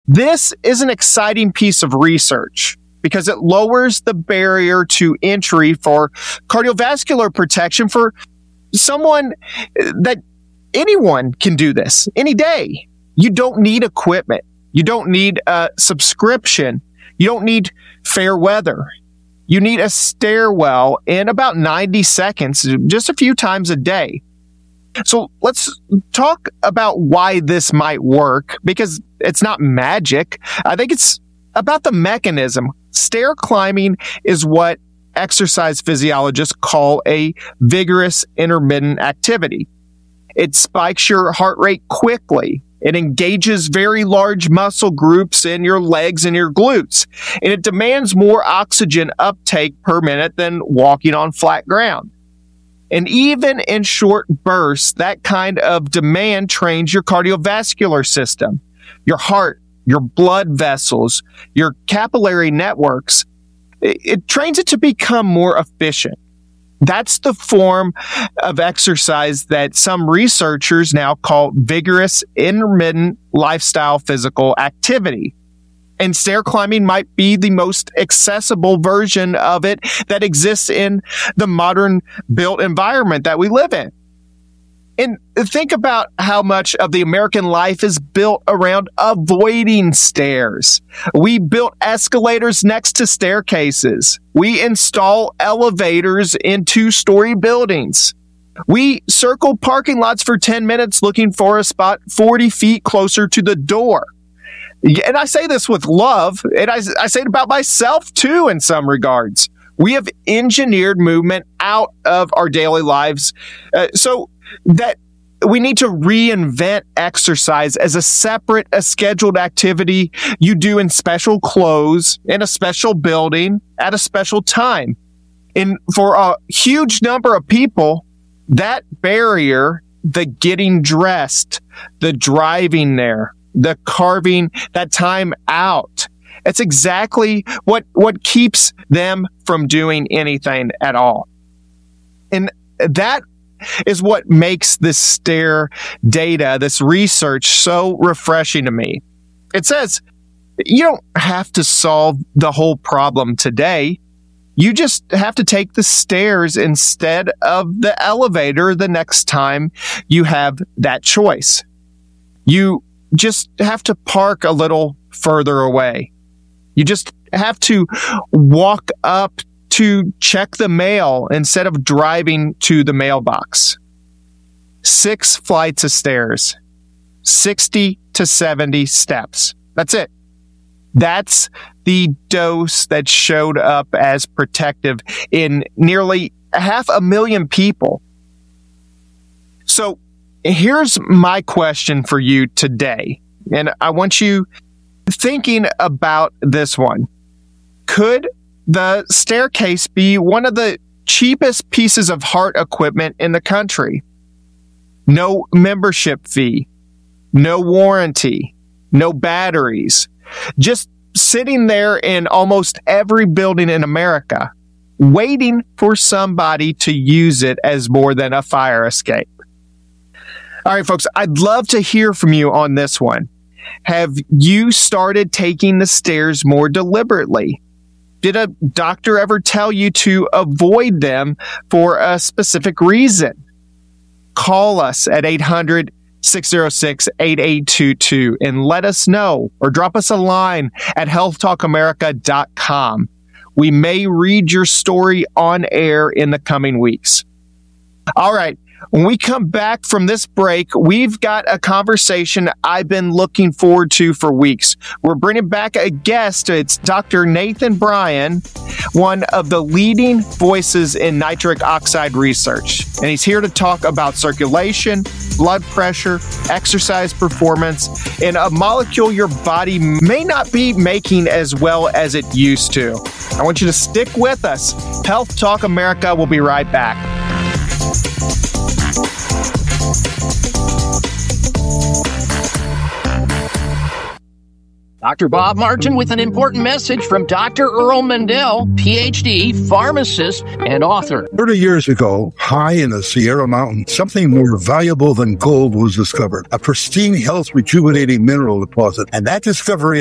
This is an exciting piece of research because it lowers the barrier to entry for cardiovascular protection for someone that anyone can do this any day. You don't need equipment. You don't need a subscription. You don't need fair weather. You need a stairwell in about 90 seconds, just a few times a day. So let's talk about why this might work, because it's not magic. I think it's about the mechanism. Stair climbing is what exercise physiologists call a vigorous intermittent activity. It spikes your heart rate quickly. It engages very large muscle groups in your legs and your glutes, and it demands more oxygen uptake per minute than walking on flat ground. And even in short bursts, that kind of demand trains your cardiovascular system, your heart, your blood vessels, your capillary networks. It trains it to become more efficient. That's the form of exercise that some researchers now call vigorous intermittent lifestyle physical activity. And stair climbing might be the most accessible version of it that exists in the modern built environment that we live in. And think about how much of the American life is built around avoiding stairs. We built escalators next to staircases. We install elevators in 2-story buildings. We circle parking lots for 10 minutes looking for a spot 40 feet closer to the door. And I say this with love, and I say it about myself too in some regards. We have engineered movement out of our daily lives so that we need to reinvent exercise as a separate, a scheduled activity you do in special clothes, in a special building, at a special time. And for a huge number of people, that barrier, the getting dressed, the driving there, the carving that time out, it's exactly what keeps them from doing anything at all. And that is what makes this stair data, this research, so refreshing to me. It says you don't have to solve the whole problem today. You just have to take the stairs instead of the elevator the next time you have that choice. You just have to park a little further away. You just have to walk up to check the mail instead of driving to the mailbox. 6 flights of stairs, 60 to 70 steps. That's it. That's the dose that showed up as protective in nearly 500,000 people. So here's my question for you today, and I want you thinking about this one. Could the staircase be one of the cheapest pieces of heart equipment in the country? No membership fee, no warranty, no batteries, just sitting there in almost every building in America, waiting for somebody to use it as more than a fire escape. All right, folks, I'd love to hear from you on this one. Have you started taking the stairs more deliberately? Did a doctor ever tell you to avoid them for a specific reason? Call us at 800-606-8822 and let us know, or drop us a line at healthtalkamerica.com. We may read your story on air in the coming weeks. All right. When we come back from this break, we've got a conversation I've been looking forward to for weeks. We're bringing back a guest. It's Dr. Nathan Bryan, one of the leading voices in nitric oxide research. And he's here to talk about circulation, blood pressure, exercise performance, and a molecule your body may not be making as well as it used to. I want you to stick with us. Health Talk America will be right back. Dr. Bob Martin with an important message from Dr. Earl Mendel, PhD, pharmacist, and author. 30 years ago, high in the Sierra Mountains, something more valuable than gold was discovered. A pristine, health-rejuvenating mineral deposit. And that discovery